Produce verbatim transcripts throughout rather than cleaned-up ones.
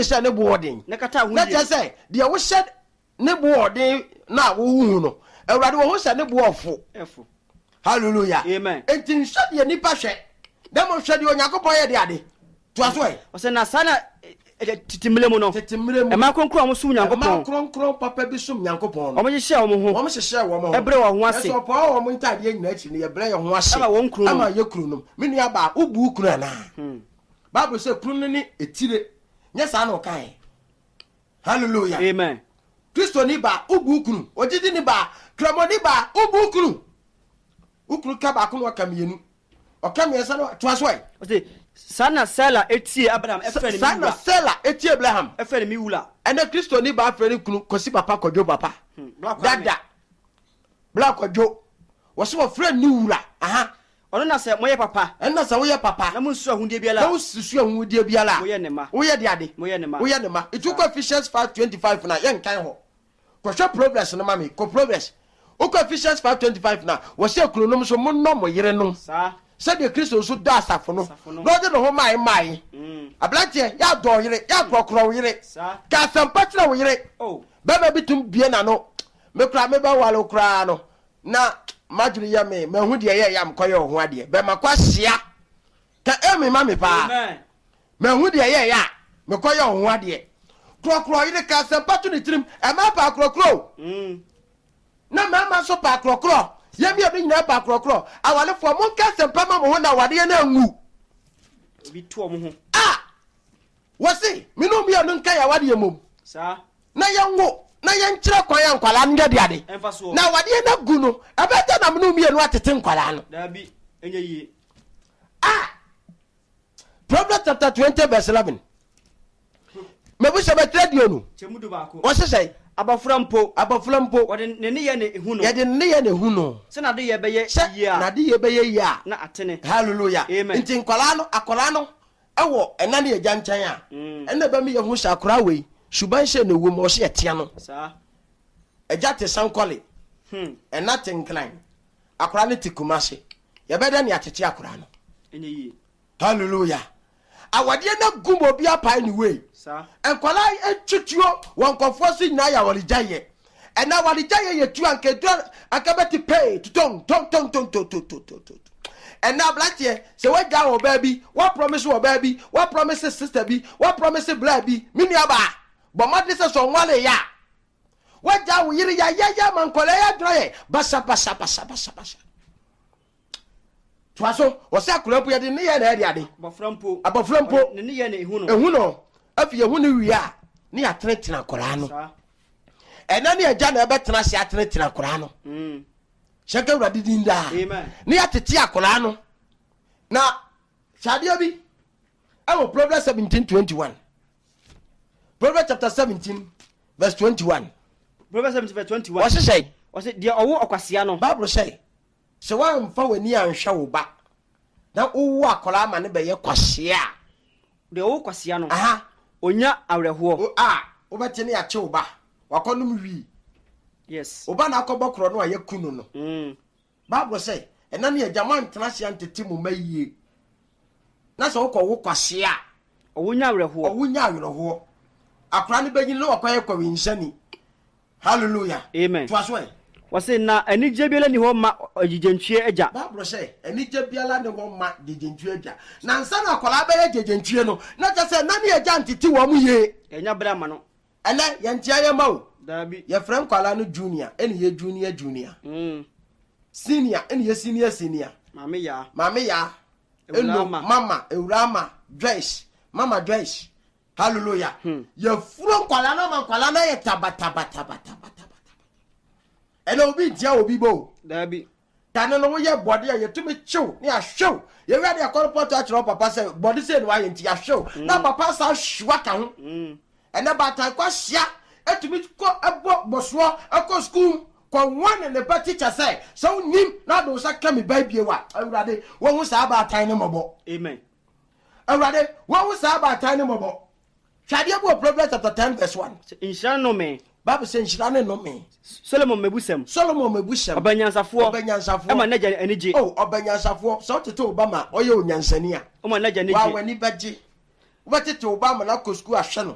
ne sha ne boarding na kata hu na je say de wo sha ne boarding na wo hu no awurade wo sha ne boofo efo hallelujah amen entin sha de nipa hwe dem hwe de Onyankopon ye de ade to aso e o se na sana titimile mu no titimile mu e ma konkro mo sum Nyankopon ma konkro papa bi sum Nyankopon o mo hye o mo ho o mo hye wo mo ebre wo ho ase so pa o mo ntade nyina achi ne ye bre ye ho ase ama won kru ama ye kru no me nua ba ubu kru ana hmm Bible say kru no ni etire nya sa na o kan hallelujah amen Kristo ni ba ubu kru ojidi ni ba kramo ni ba ubu kru ukru ka ba kunu akamienu okamiesa no to aso e o se sana sela etie Abraham efere ni sana sela etie Abraham efere mi wula ene Kristo ni ba afere kunu kosi papa kojo papa dada black kojo wo so frɛ ni wura aha ono na se moye papa ena se wo ye papa na mun su ahundie biala na wo susu ahundie biala wo ye ne ma wo ye de ade wo ye ne ma wo ye ne ma ituko Ephesians five twenty-five na ye nkan ho ko hwe progress no mami ko progress uko Ephesians five twenty-five na wo se kunonom so mo no mo yere no sa se de Kristo so da asafo no no de no ho mai mai mm ablantie ya do yere ya krokro wo yere sa ka sampatra wo yere oh baba bitum bie na no me kra me ba walo kra no na majuri ya me me hu de ye ya mkoye ho ade be makwahia ka emi ma me pa amen me hu de ye ya me koye ho ade krokro yire ka sampatu ni tirim e ma pa krokro mm na ma ma so pa krokro ye bi obi nyina pa krokro awale fo mo ka sempa ma mo ho na wade na ngu bi to mo ho ah wasi minu bi anu nka ya wade mom sa na ye ngu na ye nkyere kwan ya nkwala nge de ade na wade na gu no abeta na minu bi anu atete nkwala no da bi enye yi ah Proverbs chapter twenty verse eleven me bu se betradio no chemudu ba ko o se sei abaframpo abaframpo wode ne ne ye ne hu no ye de ne ye ne hu no se na de ye beye yi a na de ye beye yi a na atene hallelujah nti nkwala no akola no ewo ena ne ye gyanchan a ena ba mi ye hu shakora we suban hye na wo mo hye etia no sa eja te sankole hm ena te nklan akola ne tikumase ye beda ne atete akola no enye yi hallelujah awade na gumo bia pai ni we sa enkwala etutuo wonkofo so nyina ya walijaye ena walijaye ye tu anke do akabeti pay tong tong tong tong to to to to ena blatie se waja wo baby what promise wo baby what promise sister bi what promise bla bi mini aba bo made se so nwale ya waja wo yiri ya ya ya mankola ya droye basa basa basa basa basa twaso wose akurapu ya de ne ya na ya de abaframpo abaframpo ne ne ye ne hu no ehu no afi ehu ne wia ne ya tretina kora no ena ne agya na ebetena se atretina kora no mm shaka urade dinda amen ne ya tete akora no na shadia bi awo Proverbs seventeen twenty-one Proverbs chapter seventeen verse twenty-one Proverbs seventeen verse twenty-one what's it say what's it dia owo okwasia no Bible say se wa mfa wani anhwa wo ba na owu akora ma ne be ye kwasia de owo kwasia no aha onya awreho ah obete ne ya che wo ba wakonum wi yes oba na akobọ kro no ayekunu no mm Bible say ena ne agyaman tenase antete mu mayie na so ko wo kwase a owunya awreho owunya awreho akra ne benyin no akwaye kwa winshani hallelujah amen twaso e wase na anije biala ni ho ma agigentwie agya Bible say anije biala ne ho ma agigentwie agya na nsa na akwala ba agigentwie no na ja say na ne agya antete wo mu ye enya bra ma no ene ye ntia ye ma o dabi ye frem kwala no junior ene ye junior junior mm senior ene ye senior senior mame ya mame ya eno mama eurama dress mama dress hallelujah hmm. ye furo kwala na ma kwala na ye tabata bata bata bata ene obi dia obi bo dabi tane no ye body ye tumi chew ne ahwew ye wi ade akorport a chiro papa say body say no aye nti ahwew na papa sa hwa ka ho mm ene bata kwa hia etumi ko ebo boso akọ school kwa one ne pa teacher say so nim na do sa kami baibie wa awurade wo hu sa ba tan ne mobo amen awurade wo hu sa ba tan ne mobo hwade bo Proverbs chapter ten verse one inshira no me Bible say inshira ne no me Solomon mebusem Solomon mebusem obanyansafo obanyansafo ema naja anije oh obanyansafo so tete Obama oye onyansani a o ma naja anije wa wani baji wo tete Obama na ko school ahwe no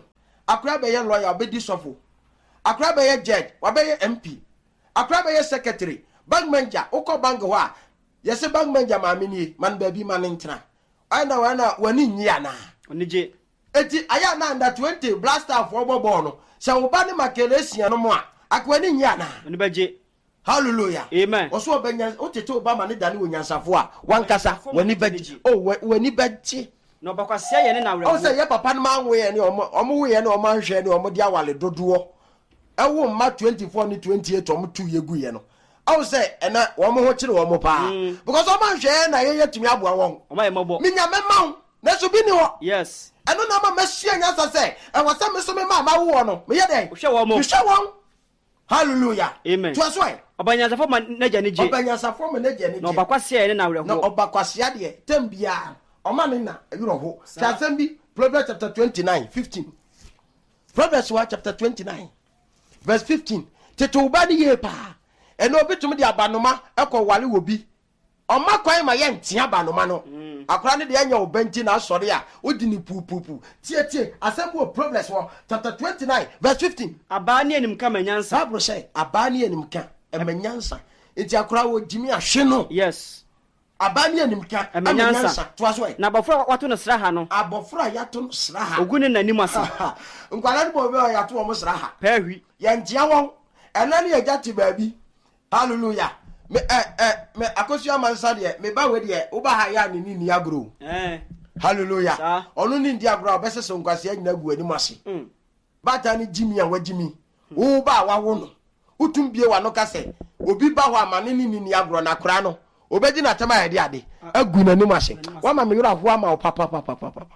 akra be ye lawyer obedi sofo akra be ye judge wabeye M P akra be ye secretary bank manager ukọ bank ho a yesi bank manager ma amini man baby man ntra ana wana wani nyia na onije eti aya na under twenty blaster for bobo no se wo ba ne makele sia no mo a akwani nyia na oni beje hallelujah amen oso obenya otete obama ne dane onyansafo a wankasa wani beje oh wani beje no bakwasia ye ne na wre o se ye papa no ma nwe ye ne omo omo we ye ne omo anhwe ne omo dia wale dodo ewo ma twenty-four ni twenty-eight omo tu yegu ye no o se ena omo ho kire omo pa because omo anhwe na ye yetumi aboa won omo ye mobo minya mema na so bi ni ho yes eno na ma masia nyasa se e wasa me so me ma ma wo no me ye den hwe wo mo hwe won hallelujah amen to so e obanyansafo ma naja ni je obanyansafo ma naja ni je no bakwasia ye ne na wre ho na obakwasia de tambia omani na yuro ho chasembi Proverbs chapter twenty-nine fifteen Proverbs chapter twenty-nine verse fifteen teto ubani ye pa eno obitum de abanoma ekọ wale wobi oma kwan ma ye ntia abanoma no akora ne de anya obanti na asore a odi ni pupupu tie tie asembo Proverbs chapter twenty-nine verse fifteen abani enim ka manyansa Bible say abani enim ka emanyansa enti akora wo jimi ahwe no yes abani animka amenyansa twaso e na abofra wato no sraha no abofra yato no sraha ogune nanim ase nkwala bo be yato mo sraha pahwi ye ntia won ena ne yagati baabi hallelujah me eh eh me akosu amansa de me ba we de wo ba ha ya ni ni agro eh hallelujah onu ni ndi agro obesese nkwase anyina gu anim ase mm bata ni jimi an wajimi wo ba wa wo no utum bie wa no kase obi ba ho amane ni ni agro na kora no obedi na tema ya de ade agu na nim ase wa ma me yura ho ama o papa papa papa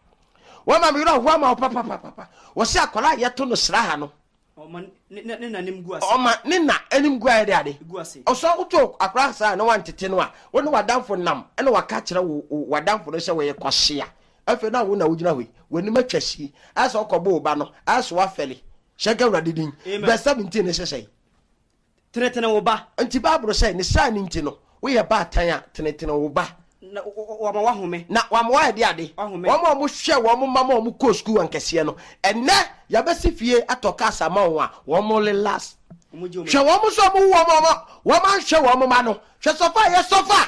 wa ma me yura ho ama o papa papa wo se akola ye to no sraha no o ma ne nanim gu ase o ma ne na anim gu ya de ade gu ase o so uto akora sa na wantete no a wo ne wadanfo nam ene waka kire wo wadanfo no se wo ye kwahia afi na wo na wo gina hoi woni matwasi asa okobo ba no asa wa fele shega wura didin verse seventeen ne sesei tenetene wo ba anti Bible say ne sa ni nti no we ba tanya tenetene wo ba na wa ma wahome na wa ma wa de ade wa ma mo hwe wa mo mama mo ko school ankese no enne ya besi fie atoka sama wo a wo mo le last hwe wa mo so mo wo mo wa ma hwe wa mo ma no hwe sofa ye sofa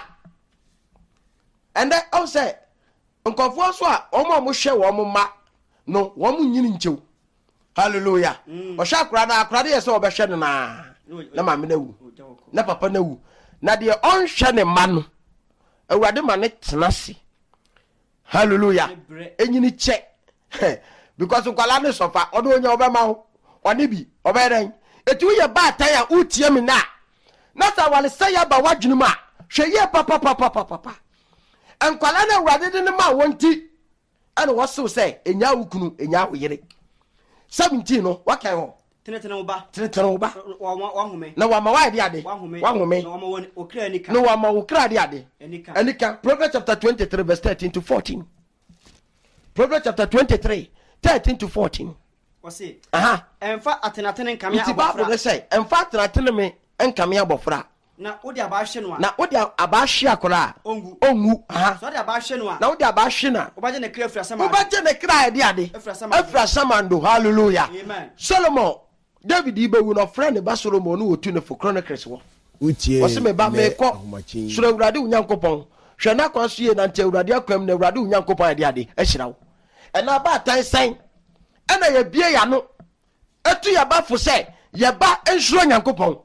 ende o say nkofo so a wo mo mo hwe wa mo ma no wo mo nyini nchew hallelujah o sha akra na akra de ye so obehwe no na na ma me na wu na papa na wu na de onhwe ne ma no awurade ma ne tenase hallelujah enyini che because kwala ne sofa odo onya obema ho one bi oberen etu ye ba taya utie mi na na sa wale say ba wadwunu ma hwe ye papa papa papa enkwala na awurade de ne ma wonti ene wo so say enya wukunu enya woyere seventeen no wakan ho tenetene wo ba tenetene wo ba wa wahome na wa ma wa de ade wahome wahome na wa ma woni okra nika no wa ma okra de ade enika enika Proverbs chapter twenty-three verse thirteen to fourteen Proverbs chapter twenty-three thirteen to fourteen wase aha emfa atenatene nkamia abofra ti Bible say emfa atenatene me nkamia abofra na odi abahwe no a na odi abahwe akora ongu ongu aha so odi abahwe no a na odi abahwe na obaje ne kra frasama obaje ne kra de ade afrasama ndo hallelujah amen Solomon David ibewu no friend ba Solomon no otu ne for Chronicles wo utie wose me ba me ko sura urade unyankopon hwe na kwaso ye na nte urade akwam na urade unyankopon ade ade ahira wo ena ba tan san ena ye bie ya no etu ya ba fo se ye ba enhuro nyankopon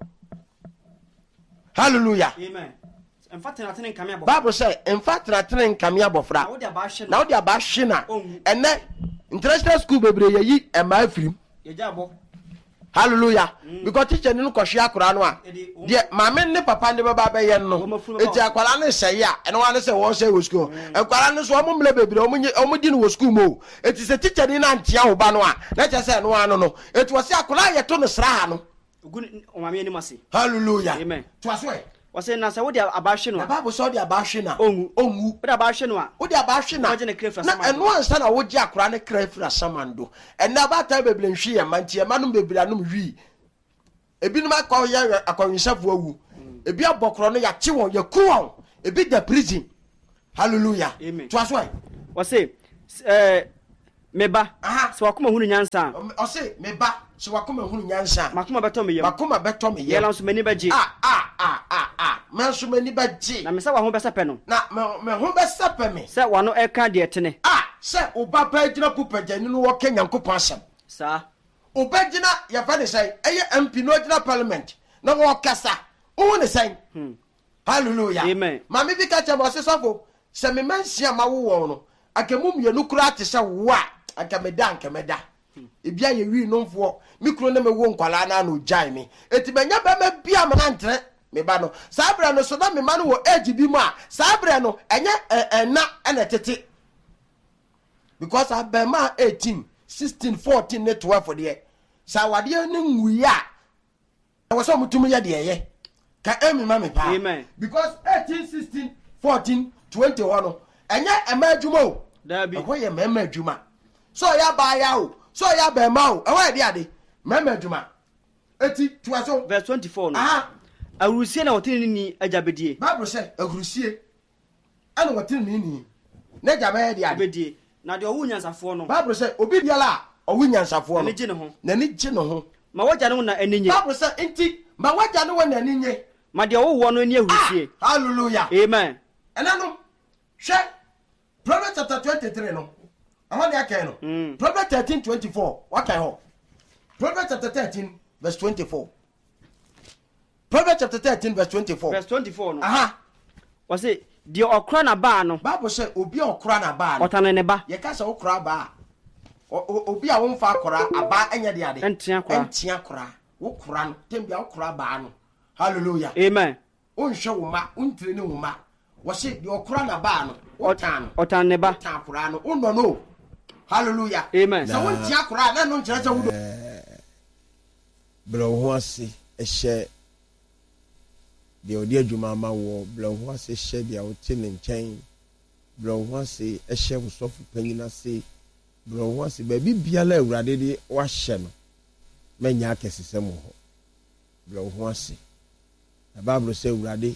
hallelujah amen emfa tenatene nkamia bo Bible say emfa tenatene nkamia bofra na odi abahwe na odi abahwe na ene international school bebre ye yi ema afirim ye jabo hallelujah mm. because teacher ni no kwhwe akora no a de mame ne papa ne baba be ye no eti akwara ne sey a ene wa ne se wo sey wo school akwara ne so omo mle bebre omo omo di no wo school mo eti se teacher ni na ntia wo ba no a na che se no ano no eti wo se akwara ye to no sra no ogun o mame ni mase hallelujah amen to aso e wase na sa wodi abahwe no a Bible so di abahwe na ongu ongu wodi abahwe no a wodi abahwe na obaje ne kra frasama na eno ansa na wo gi akwara ne kra frasama ndo ena ba ta bebre nhwi ye manti ye manum bebre anum hwi ebinum akọ ye akọnyinsafo awu ebi abokro no ya che won ya ku won ebi da prison hallelujah amen to aso wase eh meba aha so wakoma hunu nyansa o se meba so wakoma hunu nyansa makoma beto me yam makoma beto me yam yela so mani baji ah ah ah ah ah man so mani baji na me sa wa ho besa pe no na me ho besa pe me se wa no e ka de tene ah se oba pa gina ku pagani no wo Kenya nkopon asem sa oba gina ya fa ne sai eye M P no gina parliament na wo kasa o ne sai hmm hallelujah amen mama bi ka chama se sofo se me mansia ma wo wo no akemu mienu kura te se wo a akameda akameda ebia ye wi no mfo mi kuro na me wo nkwala na no jai me eti benya ba ma bia ma ntre me ba no sabra no so na me ma no wo age bi mu a sabra no enye ena ena tete because abema eighteen sixteen fourteen ne twelve de sa wade ne nwuya e wo so mutum ye de ye ka emi ma me pa amen because eighteen sixteen fourteen twenty-one no enye ema adwuma o da bi ho ye mema adwuma so ya ba ya o so ya ba ma o e wa de ade mema adwuma eti tuwa so verse twenty-four no aha awurusie na wotini ni ajabedie bible say awurusie ana wotini ni na jabe de ade bedie na de owu nyansafo no bible say obi biala owu nyansafo no na gye ne ho na ni gye ne ho ma wagya no na aninye bible say enti ma wagya no na aninye ma de owu wo no ni awurusie hallelujah amen ena no hwe Proverbs chapter twenty-three no amani akai no mm. Proverbs thirteen twenty-four wakai ho Proverbs chapter thirteen verse twenty-four Proverbs chapter thirteen verse twenty-four verse twenty-four no aha wase de okra na ba no bible say obi okra na ba no otane ne ba ye ka say okra ba obi a won fa akra aba enya de ade entia akra entia akra wo kra no tembia okra ba no hallelujah amen onhwe wo ma ontire ne wo ma wase de okra na ba no otan otan ne ba otan akra no uno no hallelujah amen so wontia akra na no nkyere se wo do bro ho ase ehye de odi adwuma ma wo bro ho ase hye de o te ne nkyɛn bro ho ase ehye wosofu panyina se bro ho ase ba bi biala awurade de wa hye no manya akesesem ho bro ho ase na bible say awurade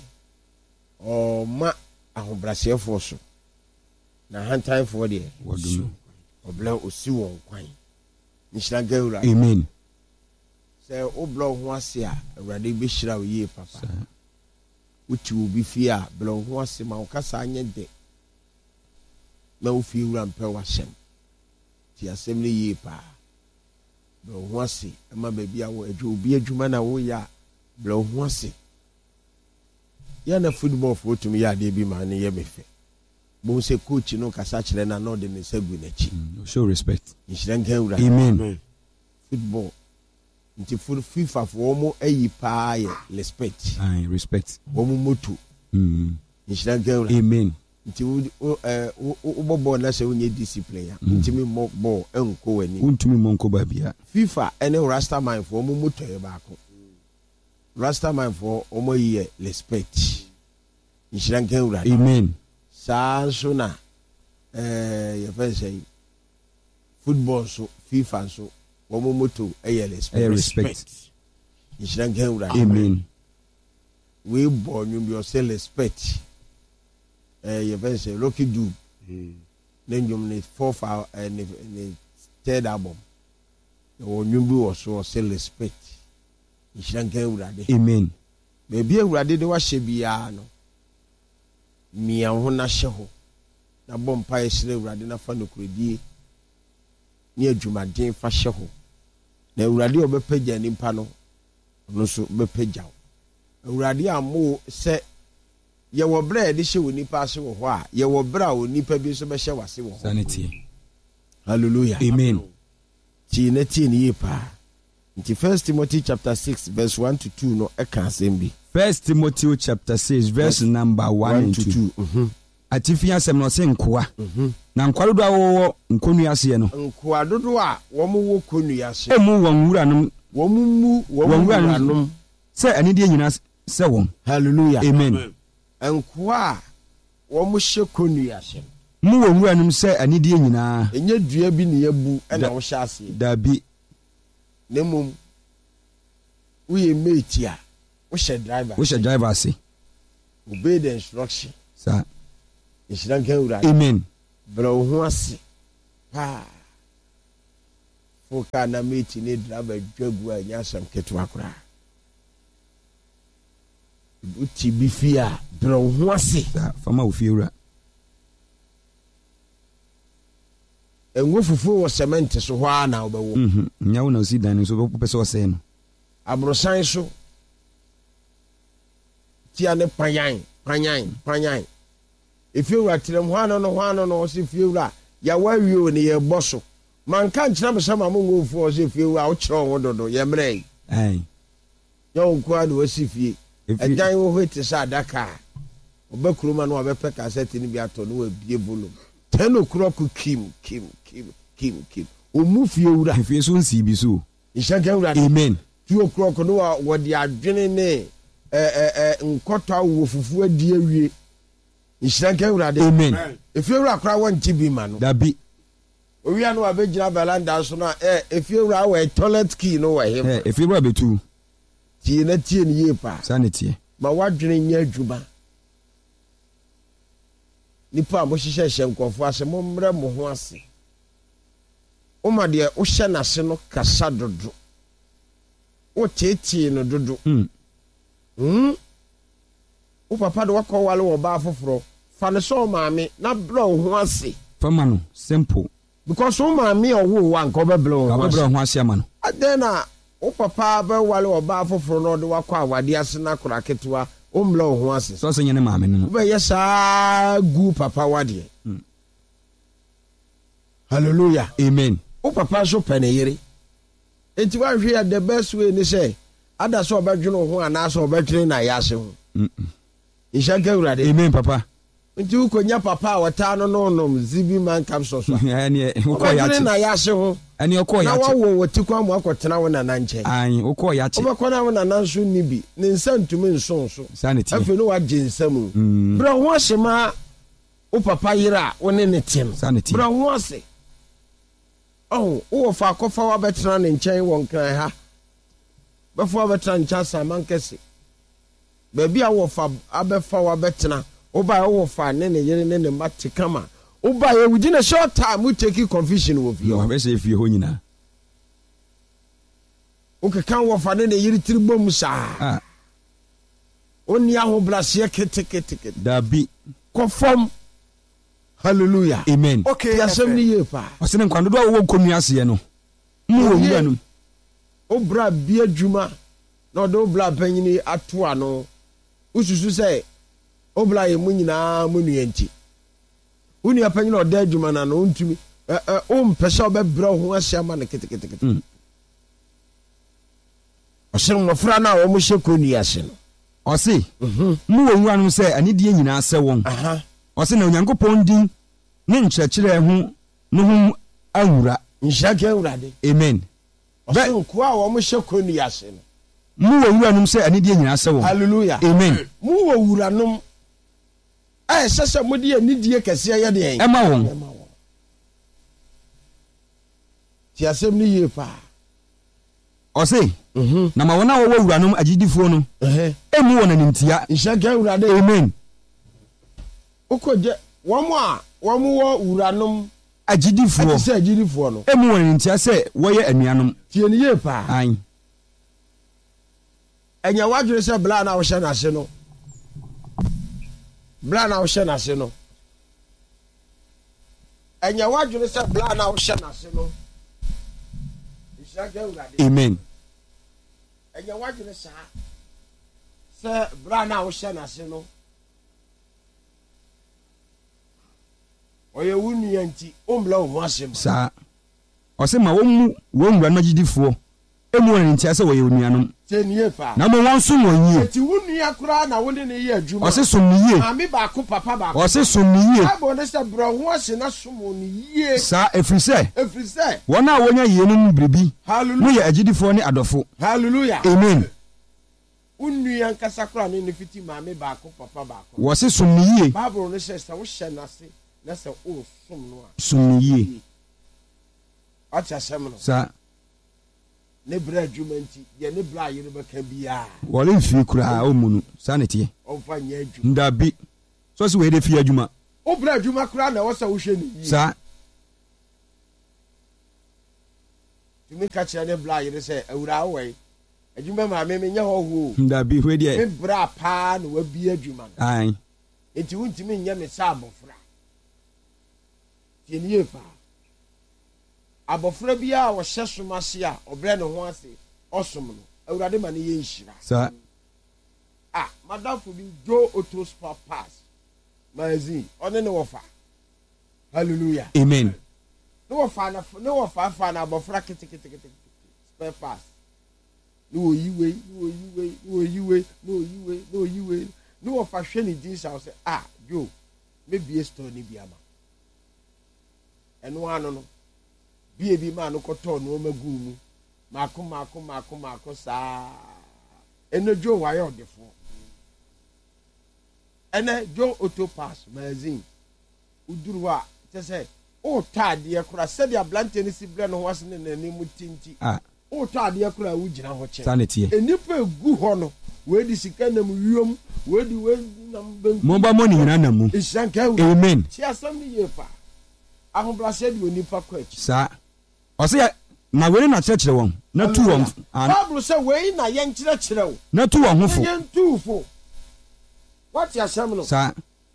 o ma ahobrasefo so na hantanfo de wadum obla osi won kwan nhyira ga awurade amen say o blo ho ase a awurade be hyira wo yie papa uti obi fi a blo ho ase ma wo kasa anye de ma wo fi wura mpa wa hyem ti asem ne yie pa blo ho ase ma ba bia wo adwo obi adwuma na wo ya blo ho ase ya na football for to me ya de bi ma ne ye mefe bo se coach no kasa kire na no de ne sagu na chi show respect nhyira ga awura amen football nti for FIFA for mo ayi pa ye respect I respect wo mo moto mm nhyira ga awura amen nti wo eh wo bobo na se wonye discipline ya nti me mo ball enko wani untumi monko ba bia FIFA ene Rastaman for mo moto ye ba ko Rastaman for o mo ye respect nhyira ga awura amen sa so na eh ye fa say football so FIFA so wo mo moto eh respect respect nhyira ga awura amen we born you be say respect eh ye fa say Lucky Dube then you need four five and the third album wo nyum bi wo so say respect nhyira ga awura amen baby awurade de wa hye bia no mia ho na hye ho na bompa ye hye awurade na fa no kuredie ni adwumaden fa hye ho na awurade obepagya nimpa no no so bepagya awurade amo se ye wo bra de hye woni pa hye wo ho a ye wo bra woni pa bi so be hye wase wo ho sanity hallelujah amen ti na ti ni pa nti First Timothy chapter six verse one to two no e kan asem bi First Timothy chapter six verse number one and two mhm atifia sem no se nkoa na nkwado do awo nkonu ase no nkoa dodo a wo mo wo konu ase emu won wura no wo mu mu wo wura no se ani de nyina se won hallelujah amen nkoa wo mo hye konu ase mu won wura no se ani de nyina enye dua bi ne yabu e na wo hye ase da bi nemum wo ye mate a wo hye driver wo hye driver ase obey the instruction sa nhyira ga awura amen bro ho ase pa foka na meti ne driver dwagu a nya sam ketwa kora uti bi fia bro ho ase fama ofiewura enwo fufu wo cement so ho ana obawo mhm nya wo na osi dan so be pese ose no abrosan so tia ne panyan panyan panyan efiewura tirem ho ano no ho ano no se fiewura ya wawie ne ye boso man kan kira me sama mo ngofu o se fiewura wo kire wo dodo ye mrei ai yo kwa do si fie edan wo hwete sa daka obakuruma no obepe cassette ni bi ato no abie volume ten o'clock kim kim kim kim kim omu fiewura fie so nsi bi so ishanka wura amen two o'clock no wo de adwene ne eh eh eh nkota wo fufu adi awie ishanka wura de amen efiewura kra won tibi ma no dabi owia no abegina balanda so na eh efiewura we toilet key no wa him eh efiewura betu tie na tie ni ye pa sanity ma wadwene nya adwuma nipa mo hihye hye nkofo ase mo mre mo ho ase o ma de o hye na se no kasa dodo o tete no dodo mm mm o papa de wakọ wale wo ba foforo fa ne so maame na bro ho ase fama no simple because o maame o wo wa nko be bro ho ase bro ho ase ama no adena o papa be wale wo ba foforo no de wakọ awade ase na kora ketewa o mlo ho ase so so nyene maame no be yesa gu papa wade mm. Hallelujah amen o papa so peneyere enti wa hwe the best way ni say ada so obedwene ho ana so obedwene na yase ho mm ishanka urade amen papa nti ukonya papa wata no no no zibi man kam so so ani ukọ ya chi na yase ho ani ukọ ya chi na wawo wotikwa mu akotena wo na na nche ai ukọ ya chi obekona wo na na nso ni bi ne nsantumi nso nso sanity afi no wa jinsamu mm bro ho asema o papa yira wo ne ne tim sanity bro ho ase oh wo fa kofa wa betena ne nchen won kan ha befo wa betena ncha saman kese baby a wo fa abefa wa betena oba wo fa ne ne yere ne ne mate kama oba ye within a short time we take confusion wo fi yo be say fi ho nyina o ke kan wo fa ne ne yere tiribom sa ah oni aho brase kete kete kete dabi confirm hallelujah amen okay yasem ni ye pa o se ne kwando do wo konua ase no mu wo wura no o bra bi adwuma no do bla panyini ato ano ususu say o bla ye mu nyina mu nuanti uni apanyini oda adwuma na no ntumi eh eh o mpese obebra ho ahia ma ne kete kete kete o se mo fra na o mo hye konua ase no o se mu wo wura no say ani die nyina ase won aha o se na onyankopon din ne nkyerɛkyerɛ ho no ho awura nhyake awurade amen o se ko a o mo hye konua ase no mu wo wura no say ani die nyina ase won hallelujah amen mu wo wura no eh sese mo die ni die kese ye de en ema won ti asem ni ye pa o se mhm na ma wona wo wura no agidifo no eh emu wona nintia nhyake awurade amen ukoje womo a womo wo wura no agidifo ati se agidifo no emu wona nintia se woyɛ anuanom tie ni ye pa an enya wadwere se bla na wo hye na se no bla na wo hye na se no enya wadwere se bla na wo hye na se no nhyake awurade amen enya wadwere sa se bla na wo hye na se no oye wunu yanti ombla wo asem sa o se ma wo mu wo wura no agidifo emu wona nintia se woyɛ onuanom tie ni ye pa na mo won so won yie eti wunu yakura na wole ne ye adwuma o se som ni yie ami ba ko papa ba o se som ni yie abo ne se bro ho ase na somo ni yie sa efiri se efiri se wona wonya yie no mbribi mo hallelujah yɛ agidifo ne adɔfo hallelujah amen wunu yankasa kura ne ne fiti ma ami ba ko papa ba ko wo se som ni yie bible ne se se wo hye na se na se o som no a som ni yie acha sem no sa ne bra adwuma nti ye ne bra yere beka bia wole mfie kura o mu no sa ne tie o fa nya adwuma ndabi so se we de fie adwuma o bra adwuma kura na wo sa wo hye ni sa tumi ka kyerɛ ne bla yere sɛ awura awɔe adwuma ma me menyɛ hɔ ho dabi hwe deɛ me bra paa na wabi adwuma no ai enti wontumi nyɛ me sɛ abɔfra tie ne yie paa abɔfra biara a wɔhyɛ som ase a ɔbrɛ ne ho ase ɔsom no awurade ma ne yɛ nhyira sa ah madamfo bi Joe Auto Spare Parts magazine ɔne ne wɔfa hallelujah amen ne wɔfa na ne wɔfa fa na abɔfra ketekete spare parts ne oyi wei ne oyi wei ne oyi wei ne oyi wei ne oyi wei ne wɔfa hwɛ ne din sa sɛ ah Joe me bie store ni bi ama ɛno ano no bie bi ma no kɔtɔ no ma gu mu maako maako maako maako saa ɛna Joe wayɛ ɔdefo ɛna Joe Auto Parts magazine uduru hɔ a kyɛ sɛ wotɔ adeɛ kora sɛdeɛ ablante no si brɛ no ho ase ne n'anim tinti wotɔ adeɛ kora a wogyina hɔ kyɛ sanity enipa egu hɔ no wedi sika nam wiom wedi wedi nam benku momba mo ni nyina namu ishanka amen ti asam ni yepa ahobrase de onipa kɔ akyi sa ɔse ya na wele na kyerɛkyerɛ wɔn na tu wɔn Bible sɛ wei na yɛn kyerɛkyerɛ wo na tu wɔn ho fo yɛn tu fo what asam no sa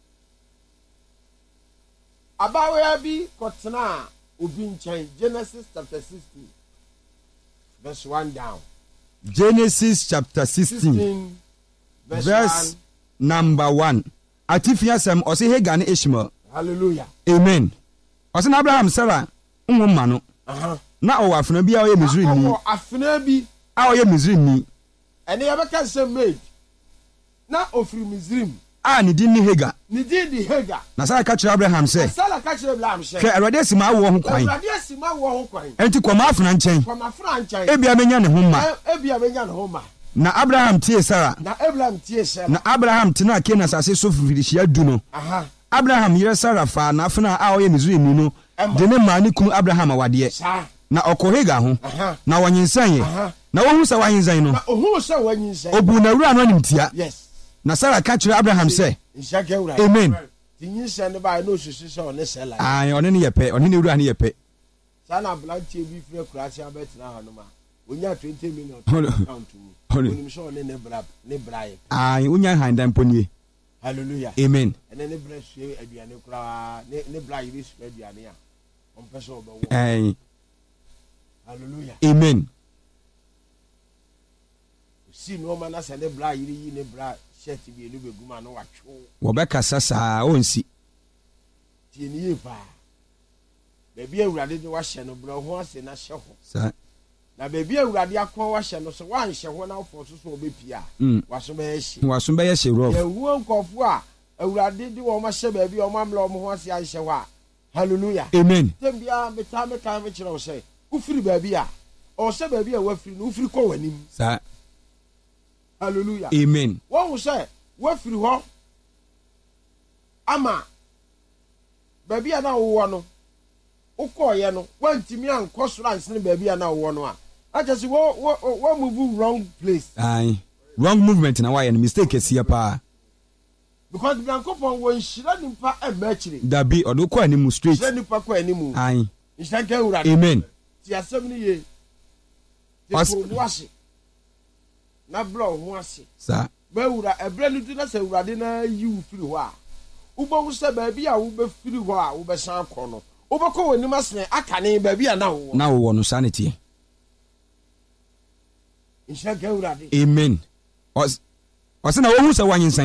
abawea bi kɔtena obi nkyɛn Genesis chapter sixteen verse one down Genesis chapter sixteen verse, verse number one atifia sam ɔse Hagar ne Ishmael hallelujah amen ɔse na Abraham Sarah nwo ma no aha na ɔwɔ afena bi a ɔyɛ Misraimni ɔwɔ afena bi a ɔyɛ Misraimni ɛne yɛbɛka sɛ maid na ofiri Misraim a ne din ne Hagar ne din di Hagar na Sarah ka kyerɛ Abraham sɛ Sarah ka kyerɛ Abraham sɛ hwɛ Awurade asi ma awo ho kwan Awurade asi ma wo ho kwan enti kɔma afena nkyɛn kɔmafra nkyɛn ebia menya ne ho ma ebia benya ne ho ma na Abraham tie Sarah na Abraham tie Sarah na Abraham tena Canaan asase so firihyia du no aha Abraham yere Sarah fa na afena a ɔyɛ Misraimni no de ne maa ne kunu Abraham awadeɛ saa na ɔkɔ Hagar ho aha na wɔnyensan yɛ aha na wɔhu sɛ wɔnyensan no na ohun sɛ wanyinsɛ obu na wura no animtia yes na Sarah ka kyerɛ Abraham sɛ nhyaka wura amen ti nyinsɛ ne ba no susu sɛ ɔne sɛla ai ɔne ne yɛ pɛ ɔne ne wura ne yɛ pɛ saa na blantie bi fira kurase abɛtena ha no ma onya twenty million account mu onim sɛ ɔne ne bra ne bra yɛ ai wonya handan pɔnie hallelujah amen ɛne ne bra sue aduane kura ne ne bra yiri sue aduane a ɔmpɛ sɛ ɔbɛwɔ ai hallelujah amen si no ma na sɛ ne bra yiri yi ne bra shirt bi enu begu ma no watwo wɔbɛkasa saa ɔnsi tie ne yie paa baabi awurade de wahyɛ no bra ho ase na hyɛ hɔ saa na baabi awurade akɔ wahyɛ no so wanhyɛ hɔ na afɔ so so obepia mm waso bɛyɛ hye waso bɛyɛ hye rough yɛwuo nkɔfo a awurade de wɔn ahyɛ baabi a wɔn amla wɔn ho ase anhyɛ hɔ a hallelujah amen tem bia meta me kan me kyerɛ wo sɛ ufiri baabi a ɔhyɛ baabi a wafiri no ufiri kɔ w'anim saa hallelujah amen wɔn ho sɛ wafiri hɔ ama baabi a na wowɔ no wokɔɔyɛ no wantumi ankɔ soro ansene baabi a na wowɔ no a akyɛ sɛ wɔ move wrong place ai wrong movement na wayɛ no mistake kɛseɛ paa because Nyankopɔn wɔ nhyira nipa ɛmma akyire dabi ɔde kɔ anim straight nhyira nipa kɔ anim ai nhyira nka awurade amen ti asɛm no ye ti As- kuro mu ase na blɔ ho ase saa bɛwura ɛbrɛ no tu na sɛ awurade na yi wo firi hɔ a wobɛhu sɛ baabi a wobɛfiri hɔ a wobɛsan akɔ no wobɛkɔ w'anim asene aka ne baabi a na wowɔ na wowɔ no saa ne teɛ nhyira nka awurade amen ɔs ɔsɛ na wɔhu sɛ wanyensan